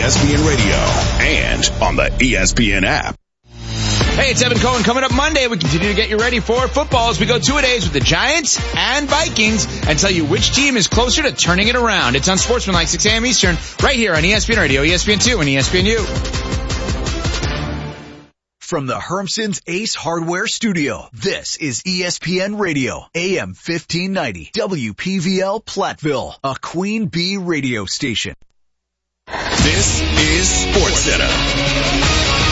ESPN Radio and on the ESPN app. Hey, it's Evan Cohen. Coming up Monday, we continue to get you ready for football as we go 2-a-days with the Giants and Vikings and tell you which team is closer to turning it around. It's on Sportsmanlike, 6 a.m. Eastern, right here on ESPN Radio, ESPN2, and ESPNU. From the Hermson's Ace Hardware Studio, this is ESPN Radio, AM 1590, WPVL Platteville, a Queen Bee radio station. This is SportsCenter.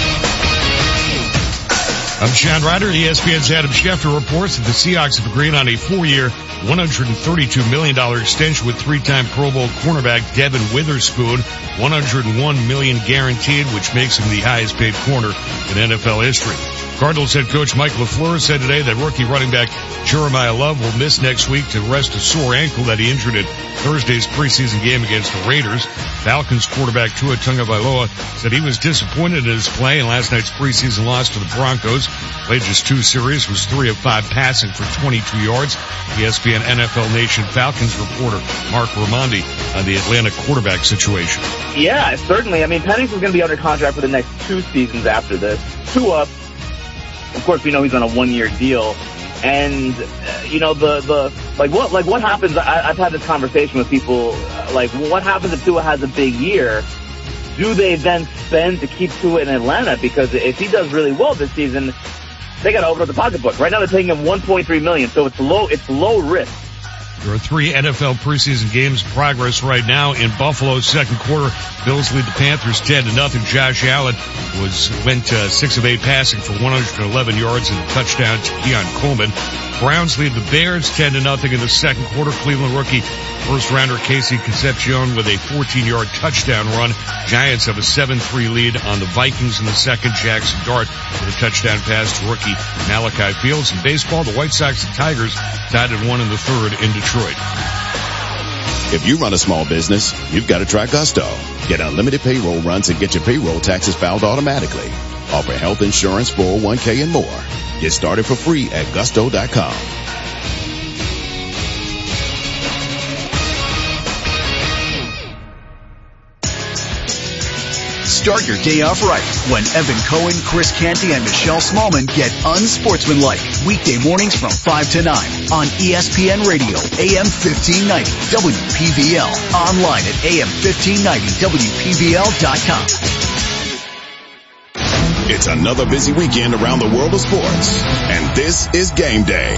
I'm Sean Ryder. ESPN's Adam Schefter reports that the Seahawks have agreed on a 4-year, $132 million extension with three-time Pro Bowl cornerback Devin Witherspoon, $101 million guaranteed, which makes him the highest paid corner in NFL history. Cardinals head coach Mike LaFleur said today that rookie running back Jeremiah Love will miss next week to rest a sore ankle that he injured at Thursday's preseason game against the Raiders. Falcons quarterback Tua Tagovailoa said he was disappointed in his play in last night's preseason loss to the Broncos. Played just 2 series, was 3 of 5 passing for 22 yards. ESPN NFL Nation Falcons reporter Mark Raimondi on the Atlanta quarterback situation. Yeah, certainly. I mean, Penix is going to be under contract for the next 2 seasons after this. Tua, of course, we know he's on a 1-year deal. And, what happens? I've had this conversation with people, what happens if Tua has a big year? Do they then spend to keep Tua in Atlanta? Because if he does really well this season, they got to open up the pocketbook. Right now they're paying him $1.3 million, so it's low risk. There are 3 NFL preseason games in progress right now. In Buffalo's second quarter, Bills lead the Panthers 10-0. Josh Allen went 6 of 8 passing for 111 yards and a touchdown to Keon Coleman. Browns lead the Bears 10-0 in the second quarter. Cleveland rookie first-rounder Casey Concepcion with a 14-yard touchdown run. Giants have a 7-3 lead on the Vikings in the second. Jackson Dart with a touchdown pass to rookie Malachi Fields. In baseball, the White Sox and Tigers tied at 1 in the third in Detroit. If you run a small business, you've got to try Gusto. Get unlimited payroll runs and get your payroll taxes filed automatically. Offer health insurance, 401k, and more. Get started for free at gusto.com. Start your day off right when Evan Cohen, Chris Canty, and Michelle Smallman get unsportsmanlike. Weekday mornings from 5 to 9 on ESPN Radio, AM 1590, WPVL. Online at AM1590WPVL.com. It's another busy weekend around the world of sports, and this is Game Day.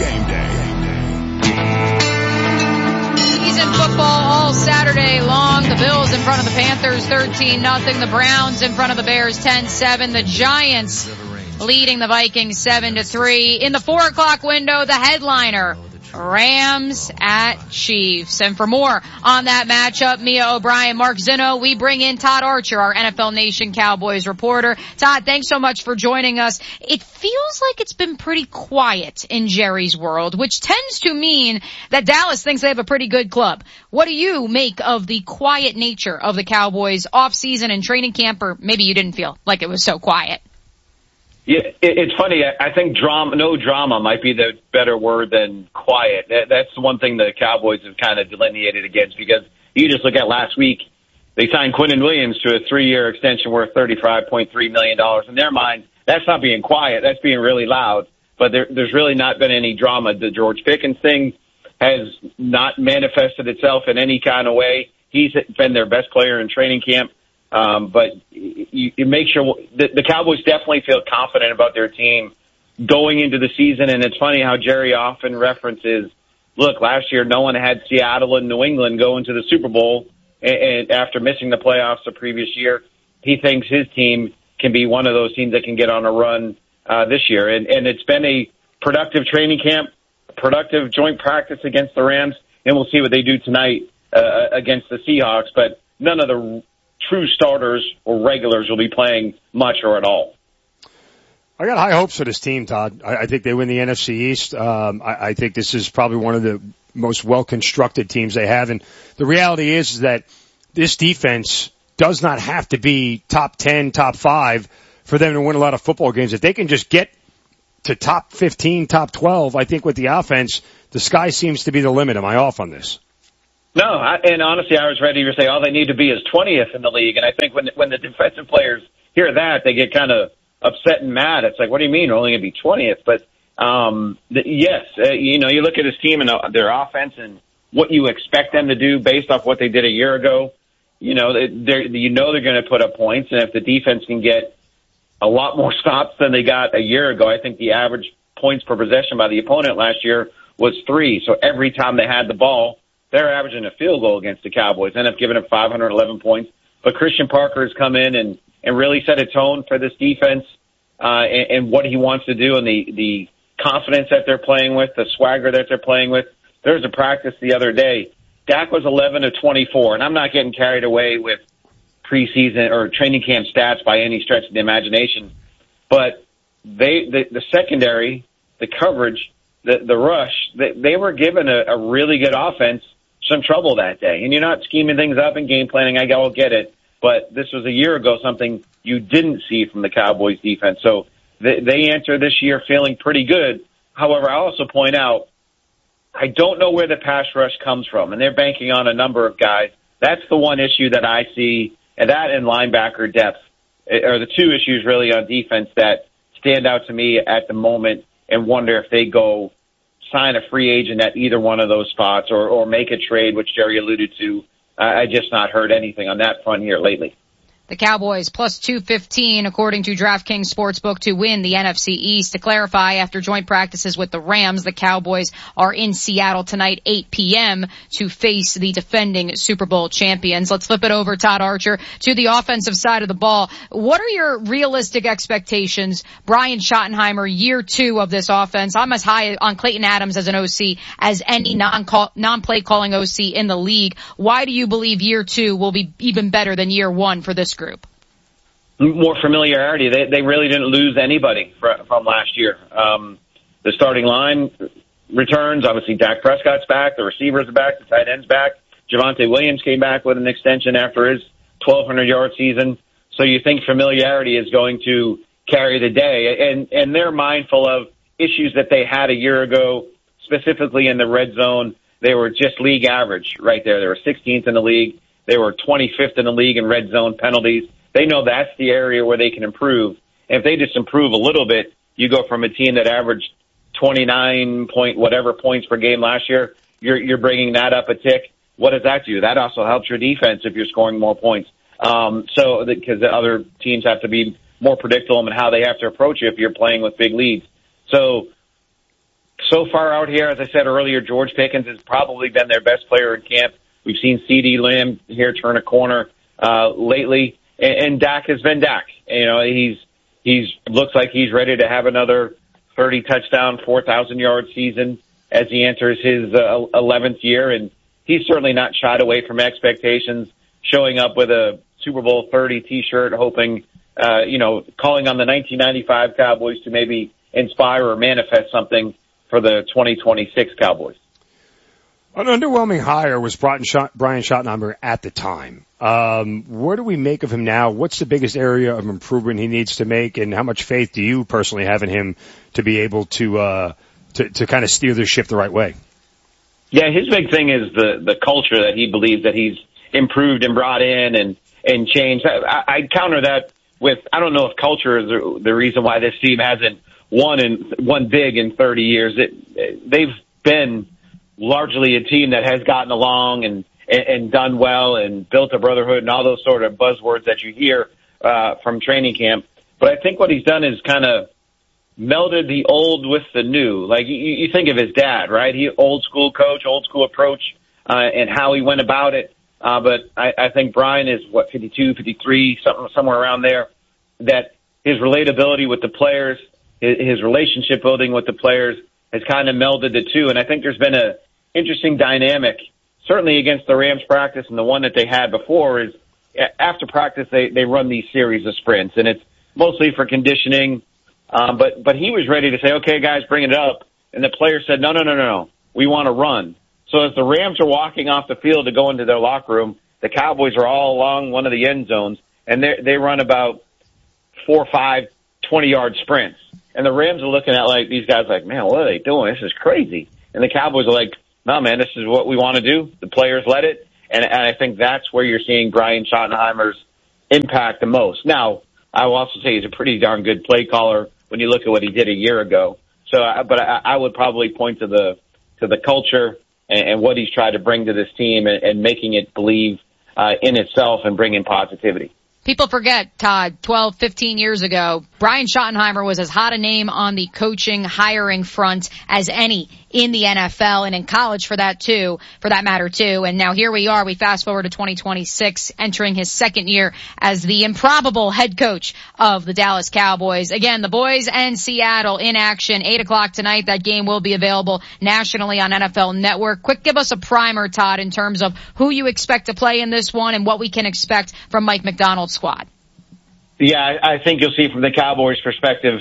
Season football all Saturday long. The Bills in front of the Panthers 13-0. The Browns in front of the Bears 10-7. The Giants leading the Vikings 7-3. In the 4 o'clock window, the headliner, Rams at Chiefs. And for more on that matchup, Mia O'Brien, Mark Zinno, we bring in Todd Archer, our NFL Nation Cowboys reporter. Todd, thanks so much for joining us. It feels like it's been pretty quiet in Jerry's world, which tends to mean that Dallas thinks they have a pretty good club. What do you make of the quiet nature of the Cowboys off-season and training camp, or maybe you didn't feel like it was so quiet? Yeah, it's funny. I think no drama might be the better word than quiet. That's the one thing the Cowboys have kind of delineated against, because you just look at last week, they signed Quinnen Williams to a 3-year extension worth $35.3 million. In their mind, that's not being quiet. That's being really loud. But there's really not been any drama. The George Pickens thing has not manifested itself in any kind of way. He's been their best player in training camp. But you make sure the Cowboys definitely feel confident about their team going into the season. And it's funny how Jerry often references, look, last year no one had Seattle and New England go into the Super Bowl, and after missing the playoffs the previous year, he thinks his team can be one of those teams that can get on a run this year. And it's been a productive training camp, productive joint practice against the Rams, and we'll see what they do tonight against the Seahawks. But none of the true starters or regulars will be playing much or at all. I got high hopes for this team, Todd. I think they win the NFC East. I think this is probably one of the most well-constructed teams they have. And the reality is that this defense does not have to be top 10, top 5 for them to win a lot of football games. If they can just get to top 15, top 12, I think with the offense, the sky seems to be the limit. Am I off on this? No, and honestly, I was ready to say all they need to be is 20th in the league. And I think when the defensive players hear that, they get kind of upset and mad. It's like, what do you mean we're only going to be 20th? But yes, you look at his team and their offense and what you expect them to do based off what they did a year ago. They're going to put up points, and if the defense can get a lot more stops than they got a year ago, I think the average points per possession by the opponent last year was 3. So every time they had the ball, they're averaging a field goal against the Cowboys. End up giving up 511 points. But Christian Parker has come in and really set a tone for this defense and what he wants to do and the confidence that they're playing with, the swagger that they're playing with. There was a practice the other day. Dak was 11 of 24, and I'm not getting carried away with preseason or training camp stats by any stretch of the imagination. But the secondary, the coverage, the rush, they were given a really good offense some trouble that day. And you're not scheming things up and game planning. I all get it. But this was a year ago, something you didn't see from the Cowboys defense. So they enter this year feeling pretty good. However, I also point out, I don't know where the pass rush comes from, and they're banking on a number of guys. That's the one issue that I see, and that and linebacker depth are the two issues really on defense that stand out to me at the moment, and wonder if they go sign a free agent at either one of those spots or make a trade, which Jerry alluded to. I just not heard anything on that front here lately. The Cowboys plus 215 according to DraftKings Sportsbook to win the NFC East. To clarify, after joint practices with the Rams, the Cowboys are in Seattle tonight, 8 p.m. to face the defending Super Bowl champions. Let's flip it over, Todd Archer, to the offensive side of the ball. What are your realistic expectations, Brian Schottenheimer, year 2 of this offense? I'm as high on Clayton Adams as an OC as any non-play calling OC in the league. Why do you believe year 2 will be even better than year 1 for this group? More familiarity. They really didn't lose anybody from last year. The starting line returns. Obviously, Dak Prescott's back. The receivers are back. The tight end's back. Javonte Williams came back with an extension after his 1,200-yard season. So you think familiarity is going to carry the day. And they're mindful of issues that they had a year ago, specifically in the red zone. They were just league average right there. They were 16th in the league. They were 25th in the league in red zone penalties. They know that's the area where they can improve. And if they just improve a little bit, you go from a team that averaged 29 point whatever points per game last year, you're bringing that up a tick. What does that do? That also helps your defense if you're scoring more points. Because the other teams have to be more predictable in how they have to approach you if you're playing with big leads. So far out here, as I said earlier, George Pickens has probably been their best player in camp. We've seen CeeDee Lamb here turn a corner lately, and Dak has been Dak. He's looks like he's ready to have another 30 touchdown, 4,000-yard season as he enters his 11th year, and he's certainly not shied away from expectations. Showing up with a Super Bowl 30 T-shirt, hoping, calling on the 1995 Cowboys to maybe inspire or manifest something for the 2026 Cowboys. An underwhelming hire was Brian Schottenheimer at the time. What do we make of him now? What's the biggest area of improvement he needs to make, and how much faith do you personally have in him to be able to kind of steer the ship the right way? Yeah, his big thing is the culture that he believes that he's improved and brought in and changed. I counter that with, I don't know if culture is the reason why this team hasn't won big in 30 years. They've been largely a team that has gotten along and done well and built a brotherhood and all those sort of buzzwords that you hear from training camp. But I think what he's done is kind of melded the old with the new. Like you think of his dad, right? He old school coach, old school approach, and how he went about it. But I think Brian is 52, 53, somewhere around there. That his relatability with the players, his relationship building with the players has kind of melded the two. And I think there's been a interesting dynamic, certainly against the Rams practice, and the one that they had before is after practice they run these series of sprints, and it's mostly for conditioning. But he was ready to say, okay, guys, bring it up. And the players said, no, we want to run. So as the Rams are walking off the field to go into their locker room, the Cowboys are all along one of the end zones, and they run about 4 or 5 20-yard sprints. And the Rams are looking at these guys like, man, what are they doing? This is crazy. And the Cowboys are like, no, man, this is what we want to do. The players let it. And I think that's where you're seeing Brian Schottenheimer's impact the most. Now, I will also say he's a pretty darn good play caller when you look at what he did a year ago. So, but I would probably point to the culture and what he's tried to bring to this team and making it believe in itself and bring in positivity. People forget, Todd, 12, 15 years ago, Brian Schottenheimer was as hot a name on the coaching, hiring front as any in the NFL and in college for that matter too. And now here we are, we fast forward to 2026, entering his second year as the improbable head coach of the Dallas Cowboys. Again, the boys and Seattle in action, 8 o'clock tonight. That game will be available nationally on NFL Network. Quick, give us a primer, Todd, in terms of who you expect to play in this one and what we can expect from Mike Macdonald's squad. Yeah, I think you'll see from the Cowboys' perspective,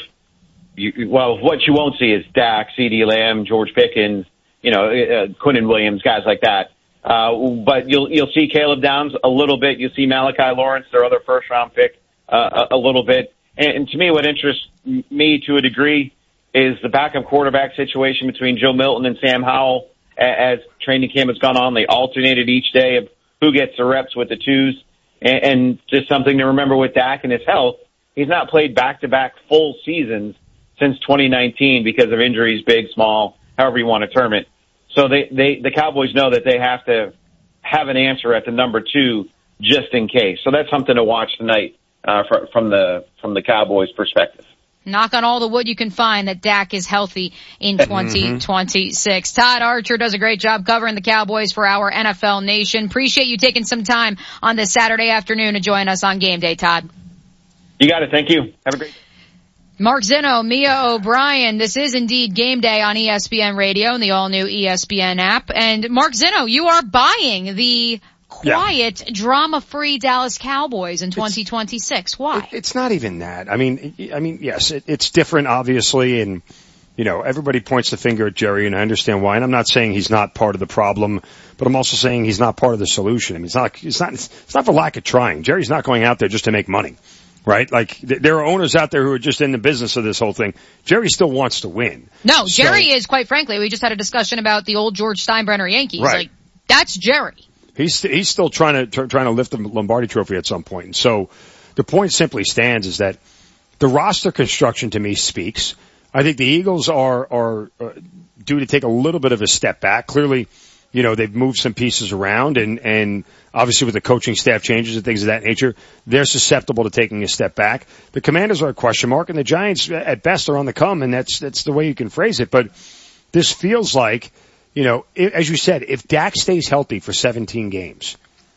what you won't see is Dak, CeeDee Lamb, George Pickens, Quinnen Williams, guys like that. But you'll see Caleb Downs a little bit. You'll see Malachi Lawrence, their other first-round pick, a little bit. And to me, what interests me to a degree is the backup quarterback situation between Joe Milton and Sam Howell. As training camp has gone on, they alternated each day of who gets the reps with the twos. And just something to remember with Dak and his health, he's not played back-to-back full seasons since 2019 because of injuries, big, small, however you want to term it. So the Cowboys know that they have to have an answer at the number 2 just in case. So that's something to watch tonight from the Cowboys' perspective. Knock on all the wood you can find that Dak is healthy in 2026. Todd Archer does a great job covering the Cowboys for our NFL Nation. Appreciate you taking some time on this Saturday afternoon to join us on Game Day, Todd. You got it. Thank you. Have a great day. Mark Zinno, Mia O'Brien. This is indeed Game Day on ESPN Radio and the all-new ESPN app. And Mark Zinno, you are buying the quiet, drama-free Dallas Cowboys in 2026. Why? It's not even that. I mean, yes, it's different, obviously, and everybody points the finger at Jerry, and I understand why. And I'm not saying he's not part of the problem, but I'm also saying he's not part of the solution. I mean, it's not for lack of trying. Jerry's not going out there just to make money, right? Like there are owners out there who are just in the business of this whole thing. Jerry still wants to win. No, Jerry is, quite frankly. We just had a discussion about the old George Steinbrenner Yankees. Right. Like that's Jerry. He's still trying to lift the Lombardi Trophy at some point. And so the point simply stands is that the roster construction to me speaks. I think the Eagles are due to take a little bit of a step back. Clearly, they've moved some pieces around and obviously with the coaching staff changes and things of that nature, they're susceptible to taking a step back. The Commanders are a question mark and the Giants at best are on the come, and that's the way you can phrase it. But this feels like, as you said, if Dak stays healthy for 17 games,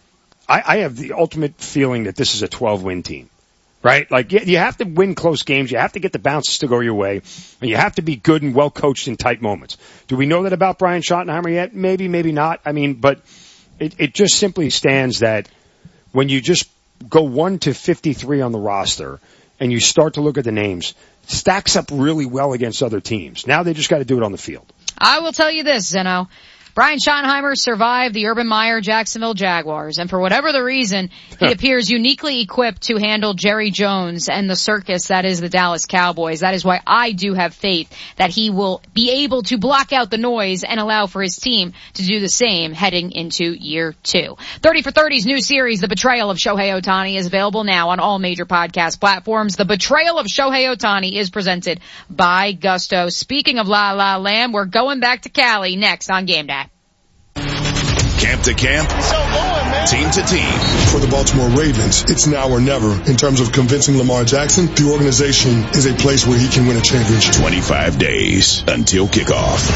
I have the ultimate feeling that this is a 12-win team, right? Like, you have to win close games. You have to get the bounces to go your way. And you have to be good and well-coached in tight moments. Do we know that about Brian Schottenheimer yet? Maybe, maybe not. I mean, but it just simply stands that when you just go 1 to 53 on the roster and you start to look at the names, it stacks up really well against other teams. Now they just got to do it on the field. I will tell you this, Zeno. Brian Schottenheimer survived the Urban Meyer Jacksonville Jaguars, and for whatever the reason, he appears uniquely equipped to handle Jerry Jones and the circus that is the Dallas Cowboys. That is why I do have faith that he will be able to block out the noise and allow for his team to do the same heading into year 2. 30 for 30's new series, The Betrayal of Shohei Ohtani, is available now on all major podcast platforms. The Betrayal of Shohei Ohtani is presented by Gusto. Speaking of La La Land, we're going back to Cali next on Game Day. Camp to camp, team to team. For the Baltimore Ravens, it's now or never. In terms of convincing Lamar Jackson, the organization is a place where he can win a championship. 25 days until kickoff.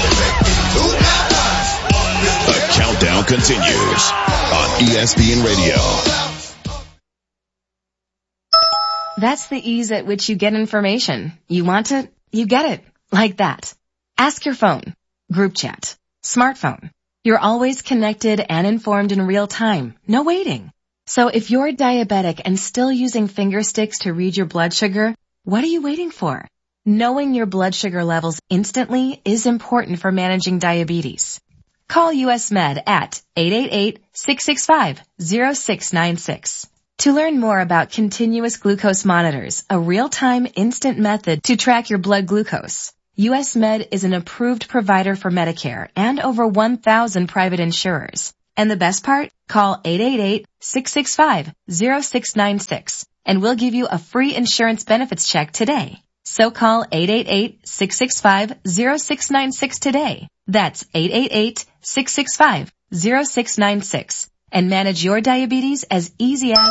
The countdown continues on ESPN Radio. That's the ease at which you get information. You want it, you get it. Like that. Ask your phone. Group chat. Smartphone. You're always connected and informed in real time. No waiting. So if you're diabetic and still using finger sticks to read your blood sugar, what are you waiting for? Knowing your blood sugar levels instantly is important for managing diabetes. Call US Med at 888-665-0696. To learn more about continuous glucose monitors, a real-time instant method to track your blood glucose. US Med is an approved provider for Medicare and over 1,000 private insurers. And the best part? Call 888-665-0696 and we'll give you a free insurance benefits check today. So call 888-665-0696 today. That's 888-665-0696 and manage your diabetes as easy as...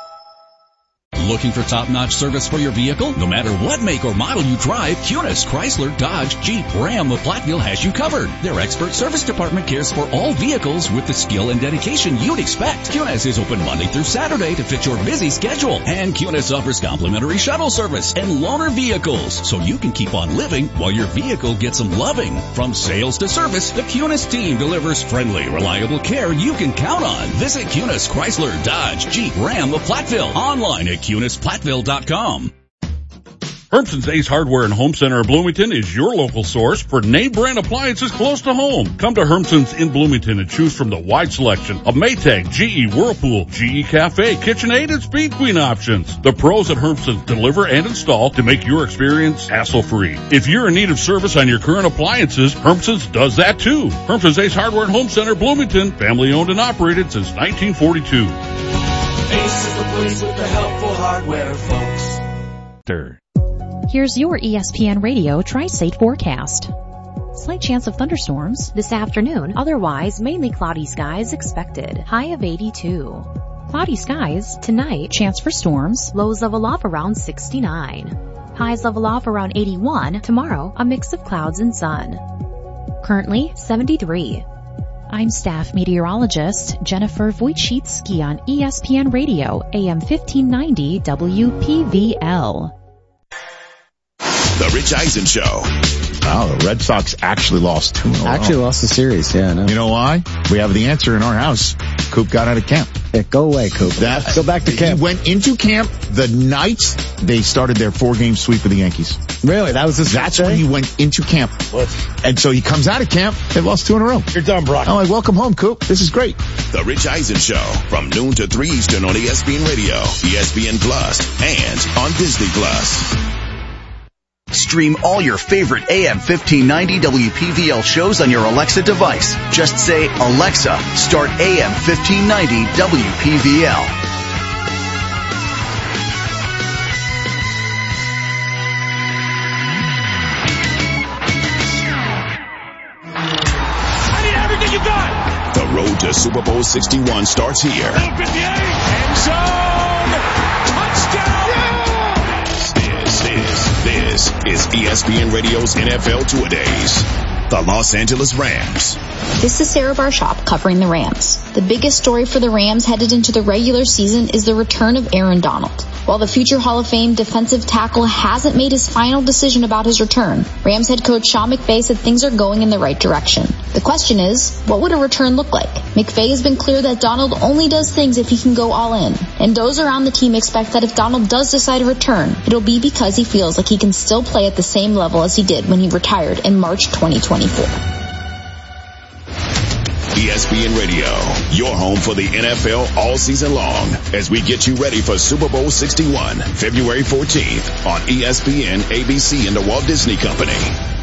Looking for top-notch service for your vehicle? No matter what make or model you drive, Cunis, Chrysler, Dodge, Jeep, Ram, or Platteville has you covered. Their expert service department cares for all vehicles with the skill and dedication you'd expect. Cunis is open Monday through Saturday to fit your busy schedule. And Cunis offers complimentary shuttle service and loaner vehicles, so you can keep on living while your vehicle gets some loving. From sales to service, the Cunis team delivers friendly, reliable care you can count on. Visit Cunis, Chrysler, Dodge, Jeep, Ram, or Platteville online at CunisPlattville.com. Hermson's Ace Hardware and Home Center in Bloomington is your local source for name brand appliances close to home. Come to Hermson's in Bloomington and choose from the wide selection of Maytag, GE, Whirlpool, GE Cafe, KitchenAid, and Speed Queen options. The pros at Hermson's deliver and install to make your experience hassle-free. If you're in need of service on your current appliances, Hermson's does that too. Hermson's Ace Hardware and Home Center, Bloomington, family owned and operated since 1942. Ace is the place with the helpful hardware, folks. Here's your ESPN Radio Tri-State forecast. Slight chance of thunderstorms this afternoon, otherwise mainly cloudy skies expected. High of 82. Cloudy skies tonight, chance for storms, lows level off around 69. Highs level off around 81. Tomorrow, a mix of clouds and sun. Currently 73. I'm staff meteorologist Jennifer Wojcicki on ESPN Radio, AM 1590 WPVL. The Rich Eisen Show. Wow, the Red Sox actually lost 2 in a row. Actually lost the series, yeah. No. You know why? We have the answer in our house. Coop got out of camp. Yeah, go away, Coop. Go back to camp. He went into camp the night they started their 4-game sweep of the Yankees. Really? That's when he went into camp. And so he comes out of camp, they lost 2 in a row. You're done, Brock. I'm like, welcome home, Coop. This is great. The Rich Eisen Show from noon to 3 Eastern on ESPN Radio, ESPN Plus, and on Disney Plus. Stream all your favorite AM 1590 WPVL shows on your Alexa device. Just say, Alexa, start AM 1590 WPVL. I need everything you got! The road to Super Bowl 61 starts here. End zone! Touchdown! This is ESPN Radio's NFL Two Days. The Los Angeles Rams. This is Sarah Barshop covering the Rams. The biggest story for the Rams headed into the regular season is the return of Aaron Donald. While the future Hall of Fame defensive tackle hasn't made his final decision about his return, Rams head coach Sean McVay said things are going in the right direction. The question is, what would a return look like? McVay has been clear that Donald only does things if he can go all in, and those around the team expect that if Donald does decide to return, it'll be because he feels like he can still play at the same level as he did when he retired in March 2024. ESPN Radio, your home for the NFL all season long as we get you ready for Super Bowl 61, February 14th on ESPN, ABC, and the Walt Disney Company.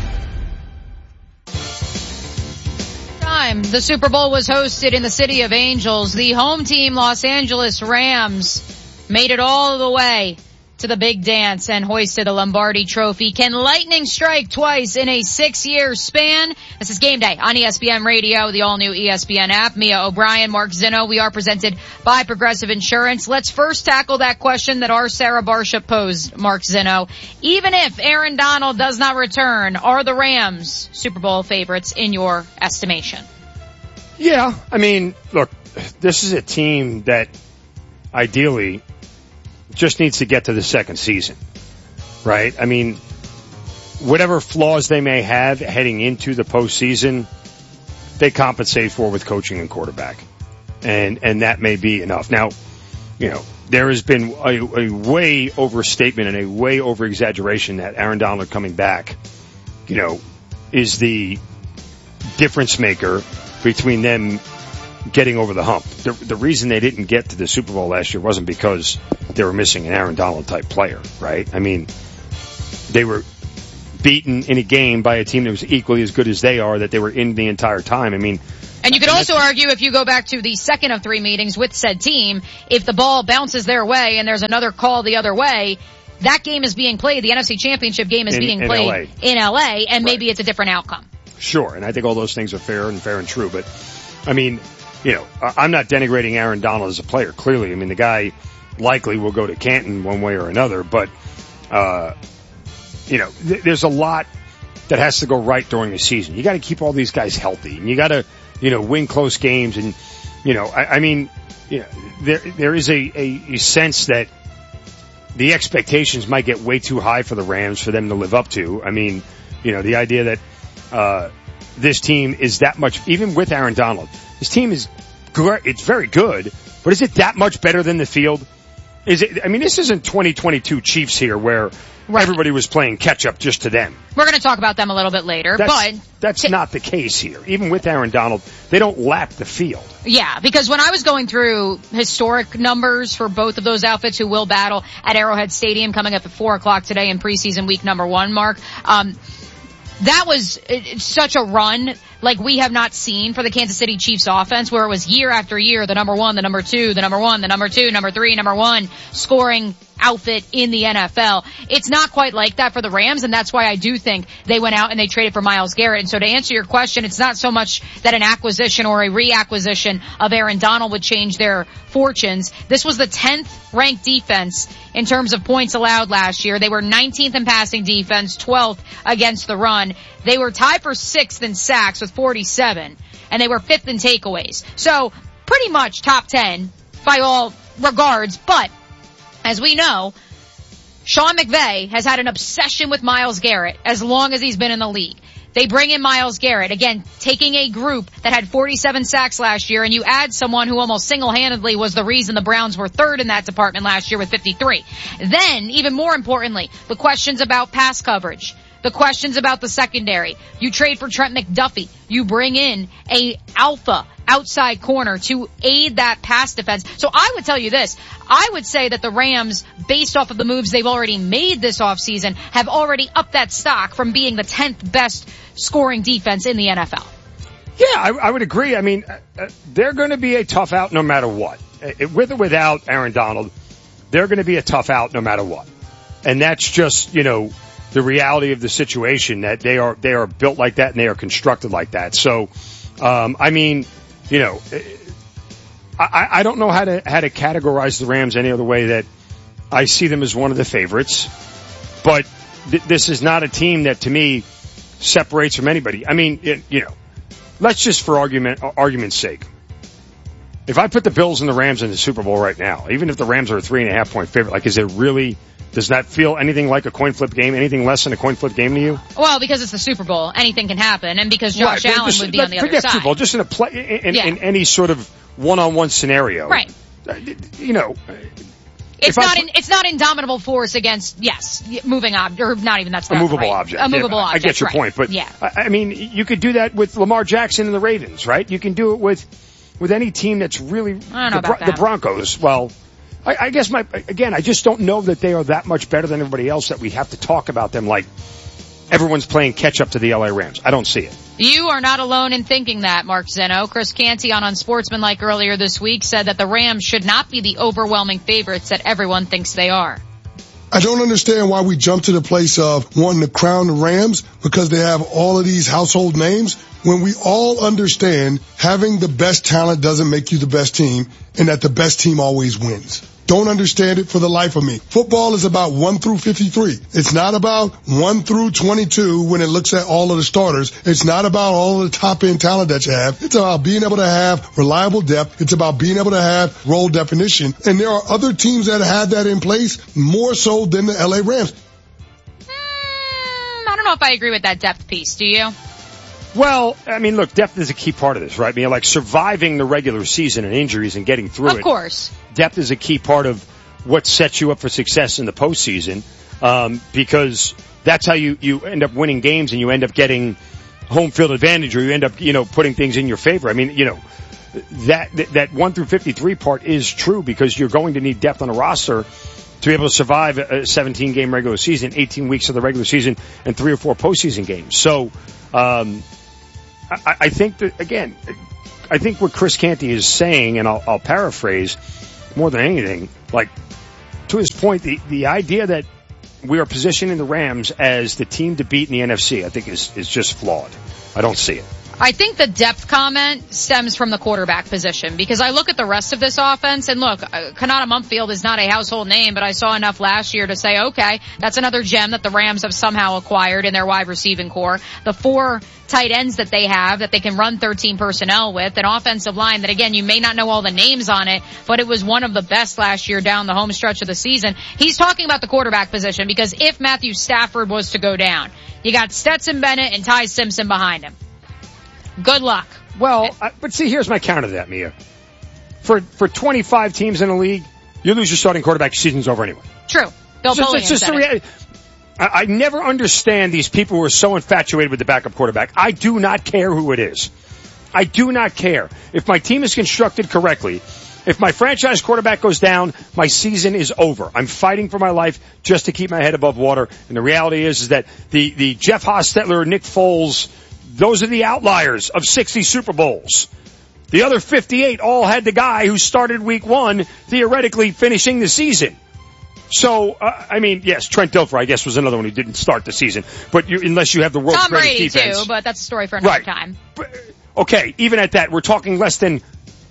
The Super Bowl was hosted in the City of Angels. The home team, Los Angeles Rams, made it all the way to the big dance and hoisted the Lombardi Trophy. Can lightning strike twice in a 6-year span? This is Game Day on ESPN Radio, the all-new ESPN app. Mia O'Brien, Mark Zinno. We are presented by Progressive Insurance. Let's first tackle that question that our Sarah Barshop posed, Mark Zinno. Even if Aaron Donald does not return, are the Rams Super Bowl favorites in your estimation? Yeah, I mean, look, this is a team that ideally just needs to get to the second season, right? I mean, whatever flaws they may have heading into the postseason, they compensate for with coaching and quarterback. And that may be enough. Now, you know, there has been a way overstatement and a way over exaggeration that Aaron Donald coming back, you know, is the difference maker between them getting over the hump. The reason they didn't get to the Super Bowl last year wasn't because they were missing an Aaron Donald type player, right? I mean, they were beaten in a game by a team that was equally as good as they are, that they were in the entire time. I mean, and you could also argue, if you go back to the second of 3 meetings with said team, if the ball bounces their way and there's another call the other way, that game is being played, the NFC Championship game is being played in LA, and maybe it's a different outcome. Sure, and I think all those things are fair and true, but, I mean, you know, I'm not denigrating Aaron Donald as a player, clearly. I mean, the guy likely will go to Canton one way or another, but, you know, there's a lot that has to go right during the season. You gotta keep all these guys healthy, and you gotta, you know, win close games, and, you know, I mean, you know, there is a sense that the expectations might get way too high for the Rams for them to live up to. I mean, you know, the idea that, this team is that much, even with Aaron Donald, this team is great. It's very good, but is it that much better than the field? Is it, I mean, this isn't 2022 Chiefs here where everybody was playing catch up just to them. We're going to talk about them a little bit later, but that's not the case here. Even with Aaron Donald, they don't lap the field. Yeah, because when I was going through historic numbers for both of those outfits who will battle at Arrowhead Stadium coming up at 4:00 today in preseason week number 1, Mark, that was such a run like we have not seen for the Kansas City Chiefs offense, where it was year after year, the number 1, the number 2, the number 1, the number 2, number 3, number 1 scoring outfit in the NFL. It's not quite like that for the Rams, and that's why I do think they went out and they traded for Myles Garrett. And so to answer your question, it's not so much that an acquisition or a reacquisition of Aaron Donald would change their fortunes. This was the 10th ranked defense in terms of points allowed last year. They were 19th in passing defense, 12th against the run. They were tied for 6th in sacks with 47, and they were 5th in takeaways. So pretty much top 10 by all regards, but as we know, Sean McVay has had an obsession with Myles Garrett as long as he's been in the league. They bring in Myles Garrett, again, taking a group that had 47 sacks last year, and you add someone who almost single-handedly was the reason the Browns were 3rd in that department last year with 53. Then, even more importantly, the questions about pass coverage. The questions about the secondary. You trade for Trent McDuffie. You bring in a alpha outside corner to aid that pass defense. So I would tell you this. I would say that the Rams, based off of the moves they've already made this offseason, have already upped that stock from being the 10th best scoring defense in the NFL. Yeah, I would agree. I mean, they're going to be a tough out no matter what. With or without Aaron Donald, they're going to be a tough out no matter what. And that's just, you know, the reality of the situation, that they are built like that and they are constructed like that. So, I mean, you know, I don't know how to categorize the Rams any other way that I see them as one of the favorites, but this is not a team that to me separates from anybody. I mean, you know, let's just for argument's sake, if I put the Bills and the Rams in the Super Bowl right now, even if the Rams are a 3.5 point favorite, like, is it really, does that feel anything like a coin flip game? Anything less than a coin flip game to you? Well, because it's the Super Bowl, anything can happen, and because Josh Allen would be on the other side. Forget Super Bowl, just in in any sort of one-on-one scenario. Right. You know. It's not indomitable force against, moving object, or not even, that's not a movable right. object. A movable object. I get your point, but yeah. I mean, you could do that with Lamar Jackson and the Ravens, right? You can do it with any team that's really the Broncos. Well, I guess I just don't know that they are that much better than everybody else that we have to talk about them like everyone's playing catch up to the LA Rams. I don't see it. You are not alone in thinking that, Mark Zeno. Chris Canty on Unsportsmanlike earlier this week said that the Rams should not be the overwhelming favorites that everyone thinks they are. I don't understand why we jump to the place of wanting to crown the Rams because they have all of these household names, when we all understand having the best talent doesn't make you the best team, and that the best team always wins. Don't understand it for the life of me. Football is about 1 through 53. It's not about 1 through 22 when it looks at all of the starters. It's not about all of the top-end talent that you have. It's about being able to have reliable depth. It's about being able to have role definition. And there are other teams that have that in place more so than the LA Rams. I don't know if I agree with that depth piece. Do you? Well, I mean, look, depth is a key part of this, right? I mean, like surviving the regular season and injuries and getting through it. Of course. Depth is a key part of what sets you up for success in the postseason, because that's how you end up winning games and you end up getting home field advantage, or you end up, putting things in your favor. I mean, that 1 through 53 part is true because you're going to need depth on a roster to be able to survive a 17-game regular season, 18 weeks of the regular season, and 3 or 4 postseason games. So, I think that, again, I think what Chris Canty is saying, and I'll paraphrase more than anything, like, to his point, the idea that we are positioning the Rams as the team to beat in the NFC, I think is just flawed. I don't see it. I think the depth comment stems from the quarterback position, because I look at the rest of this offense, and look, Kanata Mumpfield is not a household name, but I saw enough last year to say, okay, that's another gem that the Rams have somehow acquired in their wide receiving core. The 4 tight ends that they have that they can run 13 personnel with, an offensive line that, again, you may not know all the names on it, but it was one of the best last year down the home stretch of the season. He's talking about the quarterback position, because if Matthew Stafford was to go down, you got Stetson Bennett and Ty Simpson behind him. Good luck. Well, but see, here's my counter to that, Mia. For 25 teams in the league, you lose your starting quarterback, your season's over anyway. True. Bill Polian it's just said the reality. I never understand these people who are so infatuated with the backup quarterback. I do not care who it is. I do not care. If my team is constructed correctly, if my franchise quarterback goes down, my season is over. I'm fighting for my life just to keep my head above water. And the reality is that the Jeff Hostetler, Nick Foles, those are the outliers of 60 Super Bowls. The other 58 all had the guy who started week 1, theoretically finishing the season. So, I mean, yes, Trent Dilfer, I guess, was another one who didn't start the season. But unless you have the world's greatest defense. Tom Brady, too, but that's a story for another time. Okay, even at that, we're talking less than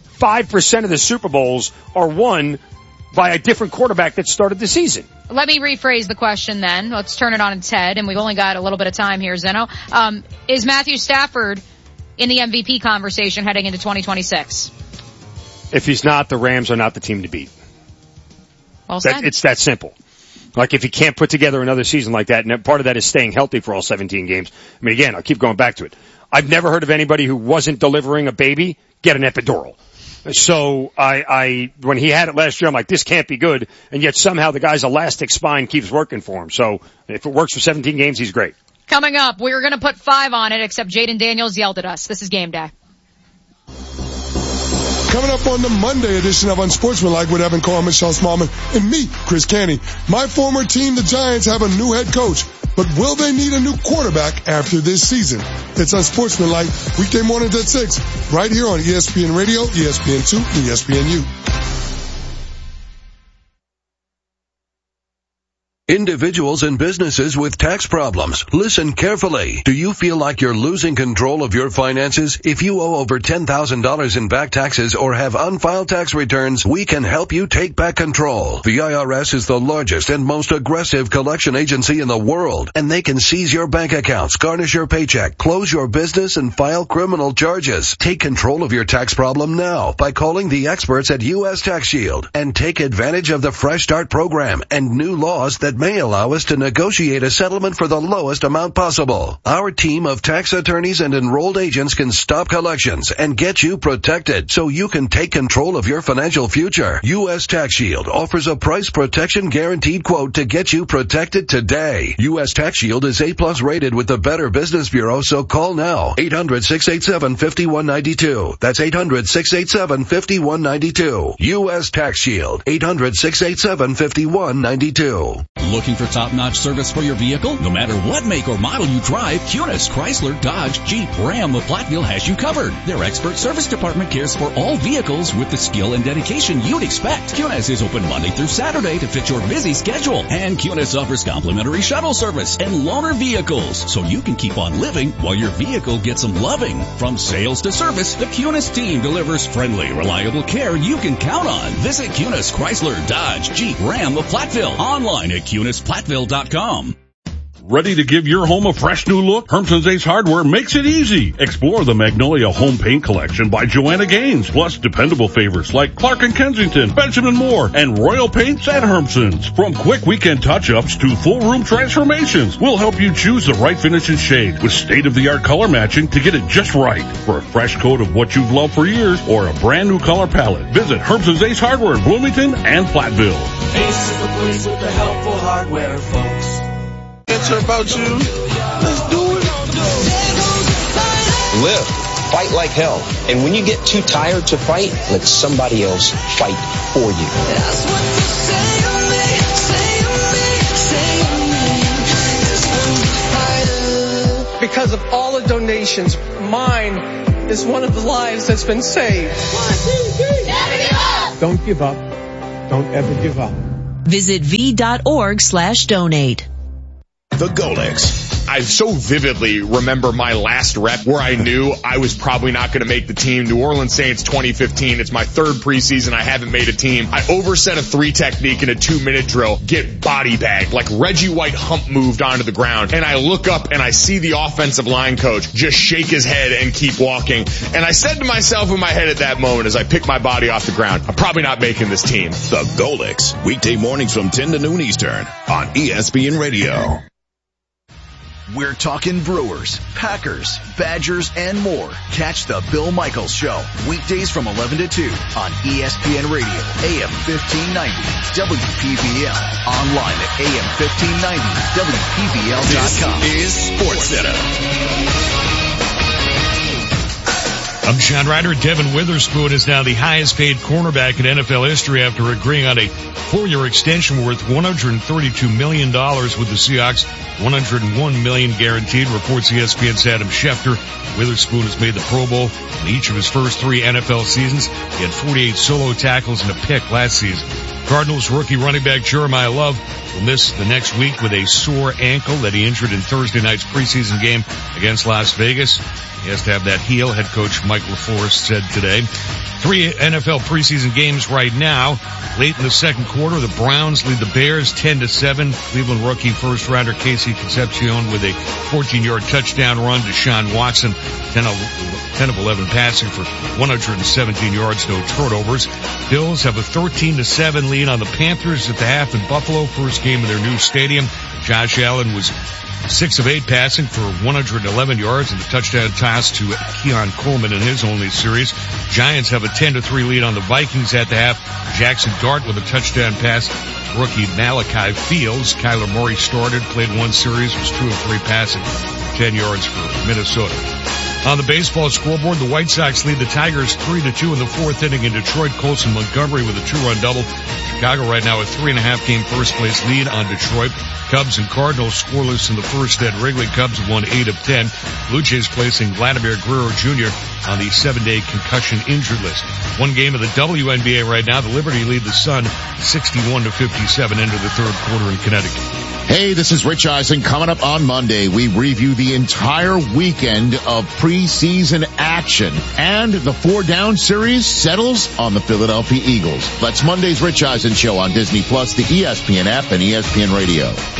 5% of the Super Bowls are won by a different quarterback that started the season. Let me rephrase the question then. Let's turn it on its head, and we've only got a little bit of time here, Zeno. Is Matthew Stafford in the MVP conversation heading into 2026? If he's not, the Rams are not the team to beat. Well said. It's that simple. Like, if he can't put together another season like that, and part of that is staying healthy for all 17 games. I mean, again, I'll keep going back to it. I've never heard of anybody who wasn't delivering a baby get an epidural. So when he had it last year, I'm like, this can't be good. And yet somehow the guy's elastic spine keeps working for him. So if it works for 17 games, he's great. Coming up, we're going to put 5 on it, except Jaden Daniels yelled at us. This is Game Day. Coming up on the Monday edition of Unsportsmanlike with Evan Cohen, Michelle Smallman, and me, Chris Canty. My former team, the Giants, have a new head coach. But will they need a new quarterback after this season? It's Unsportsmanlike, weekday mornings at 6, right here on ESPN Radio, ESPN2, and ESPNU. Individuals and businesses with tax problems, listen carefully. Do you feel like you're losing control of your finances? If you owe over $10,000 in back taxes or have unfiled tax returns, we can help you take back control. The IRS is the largest and most aggressive collection agency in the world, and they can seize your bank accounts, garnish your paycheck, close your business, and file criminal charges. Take control of your tax problem now by calling the experts at U.S. Tax Shield and take advantage of the Fresh Start program and new laws that may allow us to negotiate a settlement for the lowest amount possible. Our team of tax attorneys and enrolled agents can stop collections and get you protected so you can take control of your financial future. U.S. Tax Shield offers a price protection guaranteed quote to get you protected today. U.S. Tax Shield is A+ rated with the Better Business Bureau, so call now. 800-687-5192. That's 800-687-5192. U.S. Tax Shield. 800-687-5192. Looking for top-notch service for your vehicle? No matter what make or model you drive, Kunis, Chrysler, Dodge, Jeep, Ram of Platteville has you covered. Their expert service department cares for all vehicles with the skill and dedication you'd expect. Kunis is open Monday through Saturday to fit your busy schedule. And Kunis offers complimentary shuttle service and loaner vehicles, so you can keep on living while your vehicle gets some loving. From sales to service, the Kunis team delivers friendly, reliable care you can count on. Visit Kunis, Chrysler, Dodge, Jeep, Ram of Platteville. Online at KunisPlatteville.com. Ready to give your home a fresh new look? Hermson's Ace Hardware makes it easy. Explore the Magnolia Home Paint Collection by Joanna Gaines, plus dependable favorites like Clark & Kensington, Benjamin Moore, and Royal Paints at Hermson's. From quick weekend touch-ups to full room transformations, we'll help you choose the right finish and shade with state-of-the-art color matching to get it just right. For a fresh coat of what you've loved for years or a brand new color palette, visit Hermson's Ace Hardware in Bloomington and Platteville. Ace is the place with the helpful hardware, folks. Answer about you. Let's do it. Live. Fight like hell. And when you get too tired to fight, let somebody else fight for you. That's what you say to me. because of all the donations. Mine is one of the lives that's been saved. 1, 2, 3. Never give up. Don't give up. Don't ever give up. Visit v.org/donate. The Golix. I so vividly remember my last rep where I knew I was probably not going to make the team. New Orleans Saints 2015. It's my third preseason. I haven't made a team. I overset a 3 technique in a 2-minute drill, get body bagged, like Reggie White hump moved onto the ground. And I look up and I see the offensive line coach just shake his head and keep walking. And I said to myself in my head at that moment as I picked my body off the ground, I'm probably not making this team. The Golix, weekday mornings from 10 to noon Eastern on ESPN Radio. We're talking Brewers, Packers, Badgers, and more. Catch the Bill Michaels Show, weekdays from 11 to 2 on ESPN Radio, AM 1590, WPVL, online at AM1590, WPVL.com. This is SportsCenter. I'm Sean Ryder. Devin Witherspoon is now the highest paid cornerback in NFL history after agreeing on a 4-year extension worth $132 million with the Seahawks, $101 million guaranteed, reports ESPN's Adam Schefter. Witherspoon has made the Pro Bowl in each of his first 3 NFL seasons. He had 48 solo tackles and a pick last season. Cardinals rookie running back Jeremiah Love will miss the next week with a sore ankle that he injured in Thursday night's preseason game against Las Vegas. He has to have that heal, head coach Mike LaFleur said today. 3 NFL preseason games right now. Late in the second quarter, the Browns lead the Bears 10-7. Cleveland rookie first rounder Casey Concepcion with a 14-yard touchdown run. Deshaun Watson 10 of 11 passing for 117 yards, no turnovers. Bills have a 13-7 lead on the Panthers at the half in Buffalo. First game in their new stadium. Josh Allen was 6 of 8 passing for 111 yards and a touchdown toss to Keon Coleman in his only series. Giants have a 10-3 lead on the Vikings at the half. Jackson Dart with a touchdown pass. Rookie Malachi Fields. Kyler Murray started, played 1 series, was 2 of 3 passing, 10 yards for Minnesota. On the baseball scoreboard, the White Sox lead the Tigers 3-2 in the 4th inning in Detroit. Colson Montgomery with a 2-run double. Chicago right now a 3.5 game first place lead on Detroit. Cubs and Cardinals scoreless in the first at Wrigley. Cubs have won 8 of 10. Blue Jays placing Vladimir Guerrero Jr. on the 7-day concussion injured list. 1 game of the WNBA right now. The Liberty lead the Sun 61-57 into the 3rd quarter in Connecticut. Hey, this is Rich Eisen. Coming up on Monday, we review the entire weekend of preseason action. And the 4-down series settles on the Philadelphia Eagles. That's Monday's Rich Eisen Show on Disney Plus, the ESPN app, and ESPN Radio.